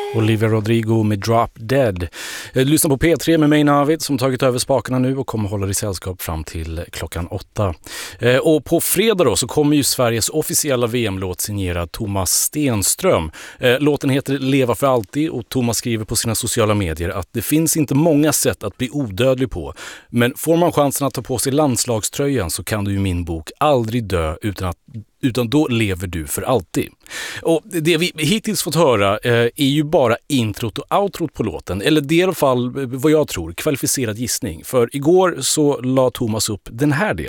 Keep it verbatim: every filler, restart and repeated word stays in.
Olivia Rodrigo med Drop Dead. Lyssna på P tre med mig Navid som tagit över spakarna nu och kommer hålla i sällskap fram till klockan åtta. Och på fredag då så kommer ju Sveriges officiella V M-låt signerad Thomas Stenström. Låten heter Leva för alltid och Thomas skriver på sina sociala medier att det finns inte många sätt att bli odödlig på. Men får man chansen att ta på sig landslagströjan så kan du i min bok aldrig dö utan att utan då lever du för alltid. Och det vi hittills fått höra eh, är ju bara introt och outrot på låten. Eller det är i alla fall vad jag tror, kvalificerad gissning. För igår så la Thomas upp den här delen.